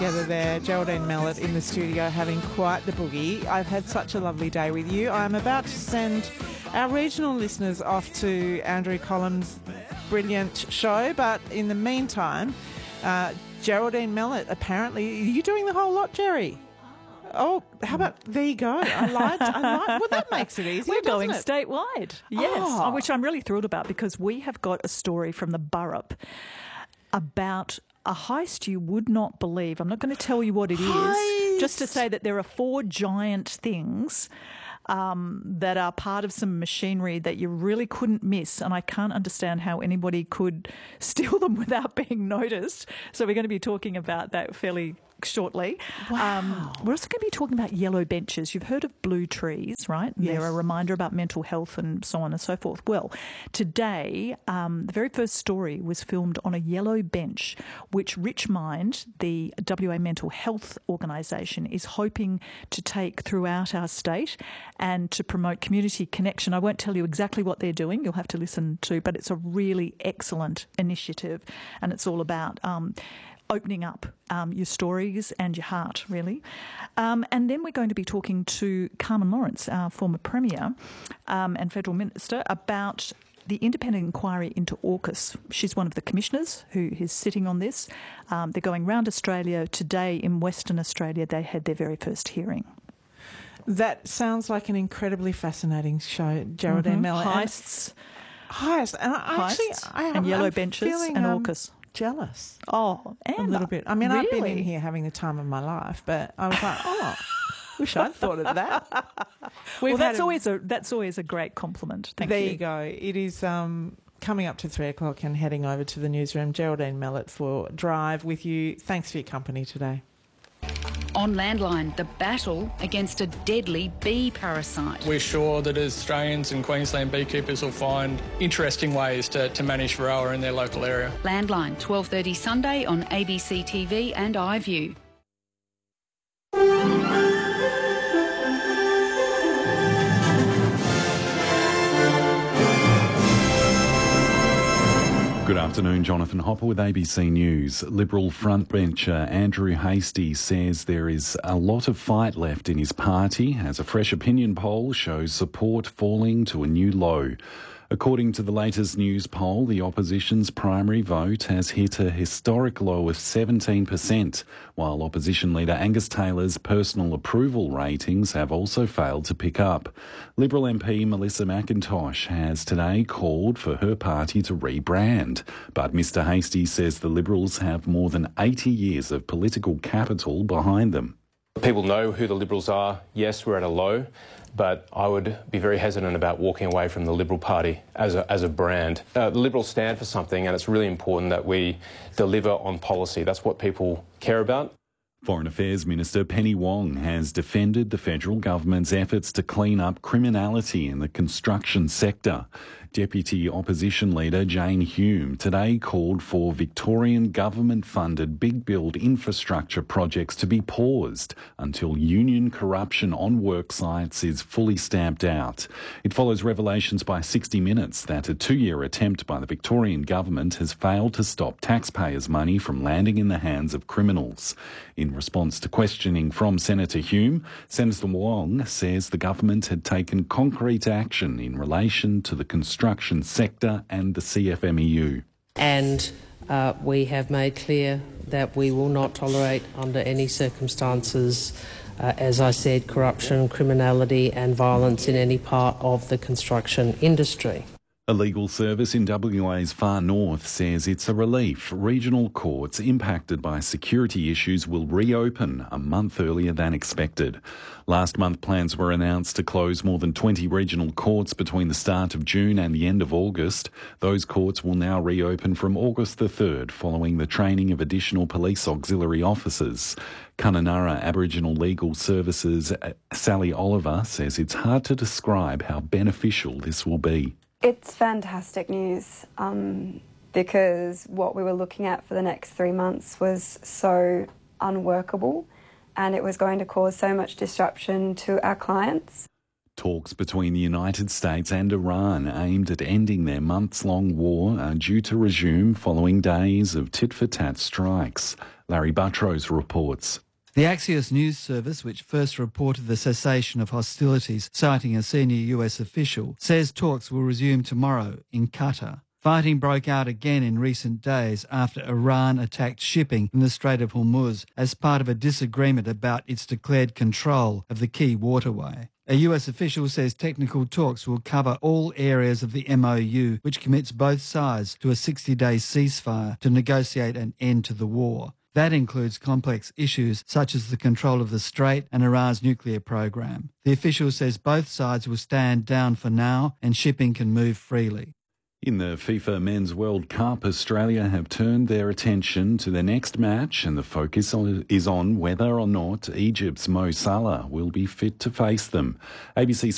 Together there, Geraldine Mellett in the studio having quite the boogie. I've had such a lovely day with you. I'm about to send our regional listeners off to Andrew Collins' brilliant show, but in the meantime, Geraldine Mellett, apparently, are you doing the whole lot, Jerry? Oh, how about, there you go. I lied. Well, that makes it easier, We're going doesn't it? statewide, yes, which I'm really thrilled about because we have got a story from the Burrup about a heist you would not believe. I'm not going to tell you what it is, just to say that there are 4 giant things that are part of some machinery that you really couldn't miss, and I can't understand how anybody could steal them without being noticed. So we're going to be talking about that fairly shortly. Wow. We're also going to be talking about yellow benches. You've heard of blue trees, right? Yes. They're a reminder about mental health and so on and so forth. Well, today, the very first story was filmed on a yellow bench, which Richmind, the WA Mental Health Organisation, is hoping to take throughout our state and to promote community connection. I won't tell you exactly what they're doing. You'll have to listen to, but it's a really excellent initiative, and it's all about opening up your stories and your heart, really. And then we're going to be talking to Carmen Lawrence, our former Premier and Federal Minister, about the independent inquiry into AUKUS. She's one of the commissioners who is sitting on this. They're going round Australia. Today in Western Australia, they had their very first hearing. That sounds like an incredibly fascinating show, Geraldine Mellett. Heists. And yellow I'm benches feeling, and AUKUS. Jealous. Oh, and A little bit. I mean, really? I've been in here having the time of my life, but I was like, wish I'd thought of that. Well, that's always a great compliment. Thank you. There you go. It is coming up to 3 o'clock and heading over to the newsroom. Geraldine Mellett for Drive with you. Thanks for your company today. On Landline, the battle against a deadly bee parasite. We're sure that Australians and Queensland beekeepers will find interesting ways to manage Varroa in their local area. Landline, 12:30 Sunday on ABC TV and iView. Good afternoon, Jonathan Hopper with ABC News. Liberal frontbencher Andrew Hastie says there is a lot of fight left in his party as a fresh opinion poll shows support falling to a new low. According to the latest news poll, the opposition's primary vote has hit a historic low of 17%, while opposition leader Angus Taylor's personal approval ratings have also failed to pick up. Liberal MP Melissa McIntosh has today called for her party to rebrand, but Mr Hastie says the Liberals have more than 80 years of political capital behind them. People know who the Liberals are. Yes, we're at a low, but I would be very hesitant about walking away from the Liberal Party as a brand. The Liberals stand for something, and it's really important that we deliver on policy. That's what people care about. Foreign Affairs Minister Penny Wong has defended the federal government's efforts to clean up criminality in the construction sector. Deputy Opposition Leader Jane Hume today called for Victorian government-funded big build infrastructure projects to be paused until union corruption on work sites is fully stamped out. It follows revelations by 60 Minutes that a 2-year attempt by the Victorian government has failed to stop taxpayers' money from landing in the hands of criminals. In response to questioning from Senator Hume, Senator Wong says the government had taken concrete action in relation to the construction sector and the CFMEU. And we have made clear that we will not tolerate under any circumstances, as I said, corruption, criminality and violence in any part of the construction industry. A legal service in WA's far north says it's a relief regional courts impacted by security issues will reopen a month earlier than expected. Last month, plans were announced to close more than 20 regional courts between the start of June and the end of August. Those courts will now reopen from August the 3rd following the training of additional police auxiliary officers. Kununurra Aboriginal Legal Services Sally Oliver says it's hard to describe how beneficial this will be. It's fantastic news because what we were looking at for the next 3 months was so unworkable and it was going to cause so much disruption to our clients. Talks between the United States and Iran aimed at ending their months-long war are due to resume following days of tit-for-tat strikes. Larry Buttrose reports. The Axios News Service, which first reported the cessation of hostilities, citing a senior US official, says talks will resume tomorrow in Qatar. Fighting broke out again in recent days after Iran attacked shipping in the Strait of Hormuz as part of a disagreement about its declared control of the key waterway. A US official says technical talks will cover all areas of the MOU, which commits both sides to a 60-day ceasefire to negotiate an end to the war. That includes complex issues such as the control of the strait and Iran's nuclear program. The official says both sides will stand down for now and shipping can move freely. In the FIFA Men's World Cup, Australia have turned their attention to their next match, and the focus is on whether or not Egypt's Mo Salah will be fit to face them. ABC